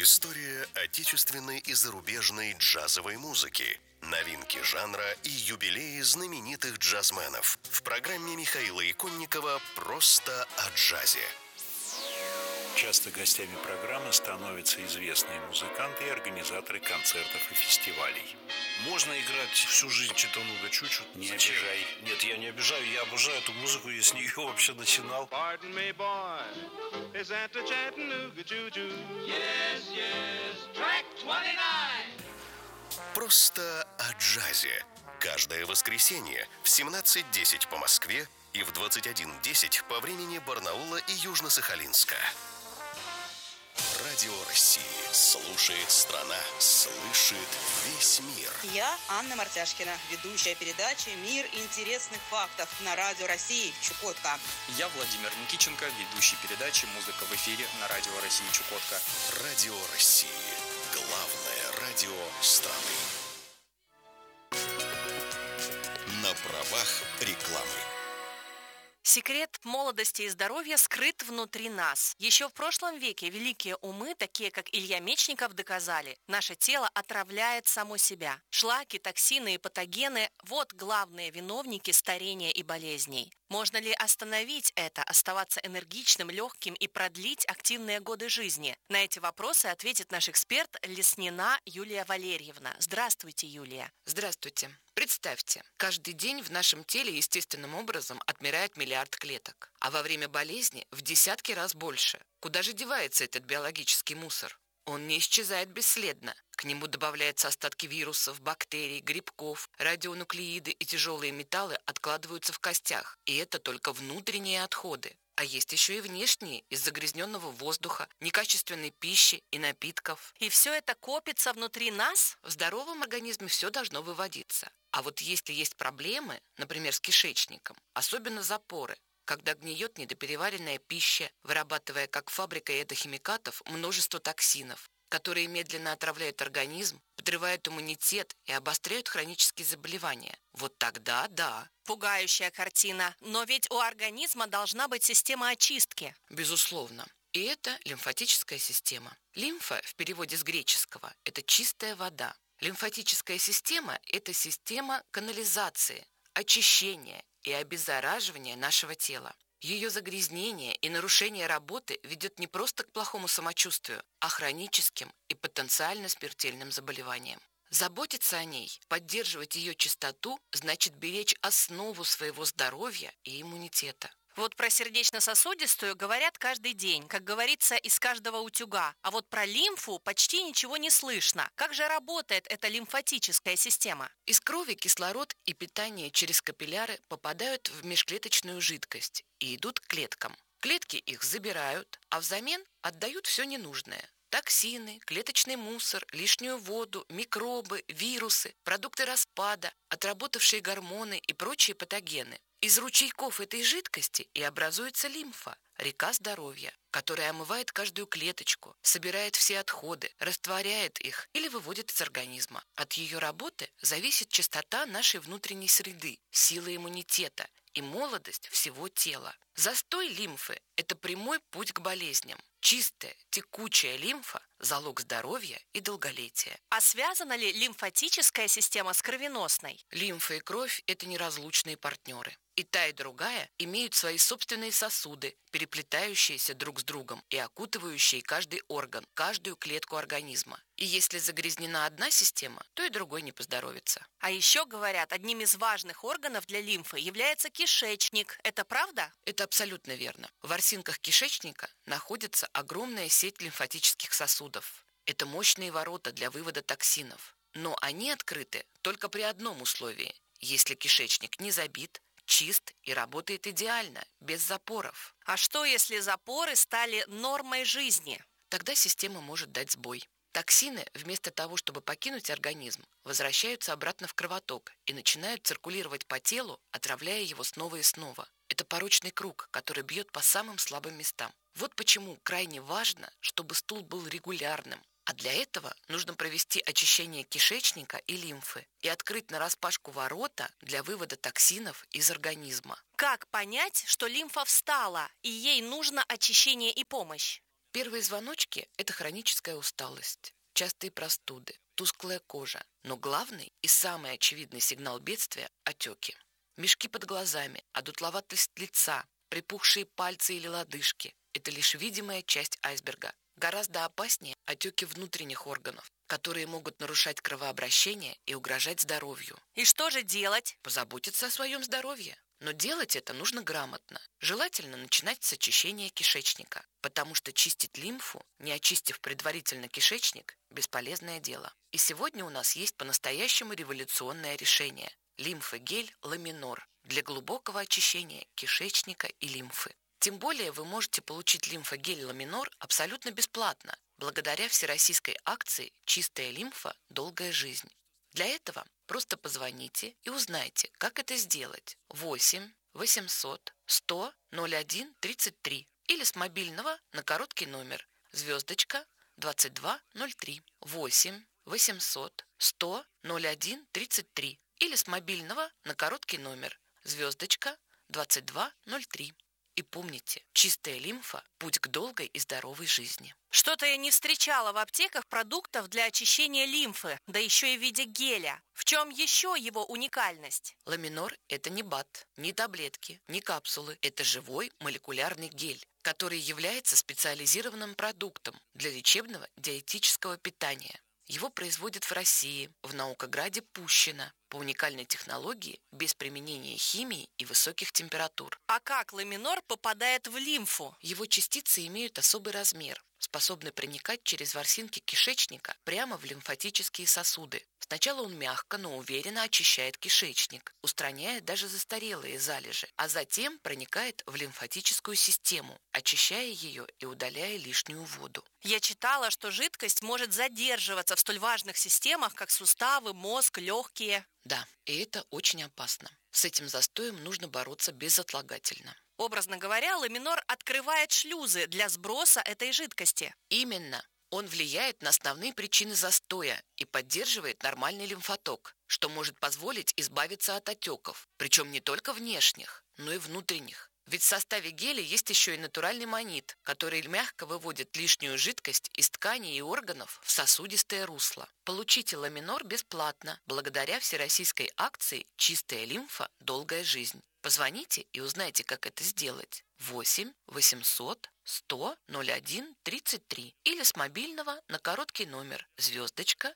История отечественной и зарубежной джазовой музыки, новинки жанра и юбилеи знаменитых джазменов в программе Михаила Иконникова «Просто о джазе». Часто гостями программы становятся известные музыканты и организаторы концертов и фестивалей. Можно играть всю жизнь Читануга Чучу. Не обижай. Нет, я не обижаю, я обожаю эту музыку, я с нее вообще начинал. Pardon me, boy, is that the Chattanooga Choo-Choo? Yes, yes, track 29. «Просто о джазе». Каждое воскресенье в 17:10 по Москве и в 21:10 по времени Барнаула и Южно-Сахалинска. Радио России. Слушает страна, слышит весь мир. Я Анна Мартяшкина, ведущая передачи «Мир интересных фактов» на Радио России Чукотка. Я Владимир Никиченко, ведущий передачи «Музыка в эфире» на Радио России Чукотка. Радио России. Главное радио страны. На правах рекламы. Секрет молодости и здоровья скрыт внутри нас. Еще в прошлом веке великие умы, такие как Илья Мечников, доказали, наше тело отравляет само себя. Шлаки, токсины и патогены – вот главные виновники старения и болезней. Можно ли остановить это, оставаться энергичным, легким и продлить активные годы жизни? На эти вопросы ответит наш эксперт Леснина Юлия Валерьевна. Здравствуйте, Юлия. Здравствуйте. Представьте, каждый день в нашем теле естественным образом отмирает миллиард клеток, а во время болезни в десятки раз больше. Куда же девается этот биологический мусор? Он не исчезает бесследно. К нему добавляются остатки вирусов, бактерий, грибков, радионуклеиды и тяжелые металлы откладываются в костях. И это только внутренние отходы. А есть еще и внешние, из загрязненного воздуха, некачественной пищи и напитков. И все это копится внутри нас? В здоровом организме все должно выводиться. А вот если есть проблемы, например, с кишечником, особенно запоры, когда гниет недопереваренная пища, вырабатывая как фабрика ядохимикатов множество токсинов, которые медленно отравляют организм, подрывают иммунитет и обостряют хронические заболевания. Вот тогда да. Пугающая картина. Но ведь у организма должна быть система очистки. Безусловно. И это лимфатическая система. Лимфа в переводе с греческого – это чистая вода. Лимфатическая система – это система канализации, очищения и обеззараживания нашего тела. Ее загрязнение и нарушение работы ведет не просто к плохому самочувствию, а хроническим и потенциально смертельным заболеваниям. Заботиться о ней, поддерживать ее чистоту, значит беречь основу своего здоровья и иммунитета. Вот про сердечно-сосудистую говорят каждый день, как говорится, из каждого утюга. А вот про лимфу почти ничего не слышно. Как же работает эта лимфатическая система? Из крови кислород и питание через капилляры попадают в межклеточную жидкость и идут к клеткам. Клетки их забирают, а взамен отдают все ненужное. Токсины, клеточный мусор, лишнюю воду, микробы, вирусы, продукты распада, отработавшие гормоны и прочие патогены. Из ручейков этой жидкости и образуется лимфа, река здоровья, которая омывает каждую клеточку, собирает все отходы, растворяет их или выводит из организма. От ее работы зависит чистота нашей внутренней среды, сила иммунитета и молодость всего тела. Застой лимфы – это прямой путь к болезням. Чистая, текучая лимфа – залог здоровья и долголетия. А связана ли лимфатическая система с кровеносной? Лимфа и кровь – это неразлучные партнеры. И та, и другая имеют свои собственные сосуды, переплетающиеся друг с другом и окутывающие каждый орган, каждую клетку организма. И если загрязнена одна система, то и другой не поздоровится. А еще говорят, одним из важных органов для лимфы является кишечник. Это правда? Это абсолютно верно. В ворсинках кишечника находится огромная сеть лимфатических сосудов. Это мощные ворота для вывода токсинов. Но они открыты только при одном условии – если кишечник не забит, чист и работает идеально, без запоров. А что, если запоры стали нормой жизни? Тогда система может дать сбой. Токсины, вместо того, чтобы покинуть организм, возвращаются обратно в кровоток и начинают циркулировать по телу, отравляя его снова и снова. Это порочный круг, который бьет по самым слабым местам. Вот почему крайне важно, чтобы стул был регулярным. А для этого нужно провести очищение кишечника и лимфы и открыть нараспашку ворота для вывода токсинов из организма. Как понять, что лимфа встала и ей нужно очищение и помощь? Первые звоночки – это хроническая усталость, частые простуды, тусклая кожа. Но главный и самый очевидный сигнал бедствия – отеки. Мешки под глазами, одутловатость лица, припухшие пальцы или лодыжки – это лишь видимая часть айсберга. Гораздо опаснее отеки внутренних органов, которые могут нарушать кровообращение и угрожать здоровью. И что же делать? Позаботиться о своем здоровье. Но делать это нужно грамотно. Желательно начинать с очищения кишечника, потому что чистить лимфу, не очистив предварительно кишечник, бесполезное дело. И сегодня у нас есть по-настоящему революционное решение – лимфогель Ламинор для глубокого очищения кишечника и лимфы. Тем более вы можете получить лимфогель Ламинор абсолютно бесплатно, благодаря всероссийской акции «Чистая лимфа. Долгая жизнь». Для этого просто позвоните и узнайте, как это сделать. 8 800 100 01 33 или с мобильного на короткий номер звездочка 2203. 8 800 100 01 33 или с мобильного на короткий номер звездочка 2203. И помните, чистая лимфа – путь к долгой и здоровой жизни. Что-то я не встречала в аптеках продуктов для очищения лимфы, да еще и в виде геля. В чем еще его уникальность? Ламинор – это не БАД, не таблетки, не капсулы. Это живой молекулярный гель, который является специализированным продуктом для лечебного диетического питания. Его производят в России, в Наукограде Пущино, по уникальной технологии, без применения химии и высоких температур. А как ламинор попадает в лимфу? Его частицы имеют особый размер, способны проникать через ворсинки кишечника прямо в лимфатические сосуды. Сначала он мягко, но уверенно очищает кишечник, устраняя даже застарелые залежи, а затем проникает в лимфатическую систему, очищая ее и удаляя лишнюю воду. Я читала, что жидкость может задерживаться в столь важных системах, как суставы, мозг, легкие. Да, и это очень опасно. С этим застоем нужно бороться безотлагательно. Образно говоря, ламинор открывает шлюзы для сброса этой жидкости. Именно. Он влияет на основные причины застоя и поддерживает нормальный лимфоток, что может позволить избавиться от отеков, причем не только внешних, но и внутренних. Ведь в составе геля есть еще и натуральный манит, который мягко выводит лишнюю жидкость из тканей и органов в сосудистое русло. Получите ламинор бесплатно, благодаря всероссийской акции «Чистая лимфа. Долгая жизнь». Позвоните и узнайте, как это сделать. 8 800 100 01 33 или с мобильного на короткий номер звездочка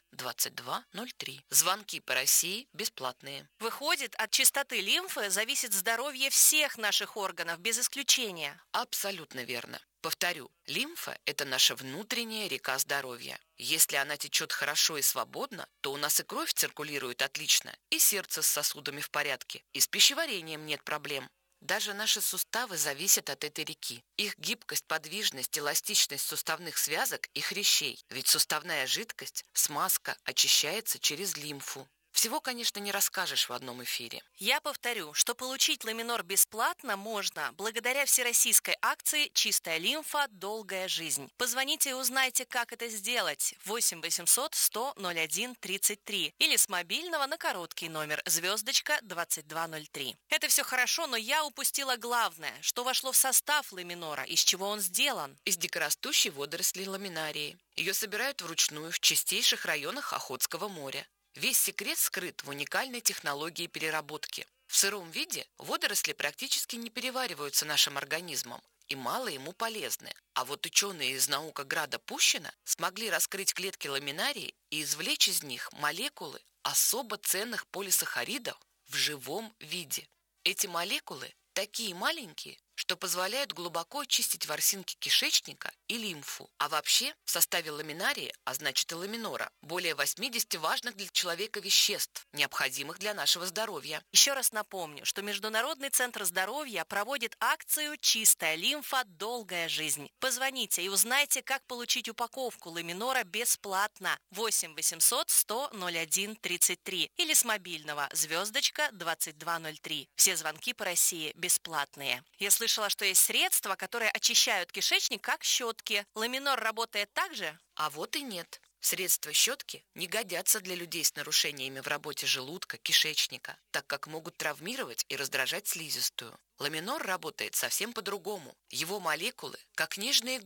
2203. Звонки по России бесплатные. Выходит, от чистоты лимфы зависит здоровье всех наших органов, без исключения. Абсолютно верно. Повторю, лимфа – это наша внутренняя река здоровья. Если она течет хорошо и свободно, то у нас и кровь циркулирует отлично, и сердце с сосудами в порядке, и с пищеварением нет проблем. Даже наши суставы зависят от этой реки. Их гибкость, подвижность, эластичность суставных связок и хрящей. Ведь суставная жидкость, смазка, очищается через лимфу. Всего, конечно, не расскажешь в одном эфире. Я повторю, что получить ламинор бесплатно можно благодаря всероссийской акции «Чистая лимфа. Долгая жизнь». Позвоните и узнайте, как это сделать. 8 800 100 01 33 или с мобильного на короткий номер звездочка 2203. Это все хорошо, но я упустила главное, что вошло в состав ламинора, из чего он сделан. Из дикорастущей водоросли ламинарии. Ее собирают вручную в чистейших районах Охотского моря. Весь секрет скрыт в уникальной технологии переработки. В сыром виде водоросли практически не перевариваются нашим организмом и мало ему полезны. А вот ученые из Наукограда Пущино смогли раскрыть клетки ламинарии и извлечь из них молекулы особо ценных полисахаридов в живом виде. Эти молекулы такие маленькие, что позволяют глубоко очистить ворсинки кишечника и лимфу. А вообще в составе ламинарии, а значит и ламинора, более 80 важных для человека веществ, необходимых для нашего здоровья. Еще раз напомню, что Международный центр здоровья проводит акцию «Чистая лимфа. Долгая жизнь». Позвоните и узнайте, как получить упаковку ламинора бесплатно. 8 800 100 01 33 или с мобильного звездочка 2203. Все звонки по России бесплатные. Я слышала, что есть средства, которые очищают кишечник, как щетки. Ламинор работает так же? А вот и нет. Средства щетки не годятся для людей с нарушениями в работе желудка, кишечника, так как могут травмировать и раздражать слизистую. Ламинор работает совсем по-другому. Его молекулы, как нежные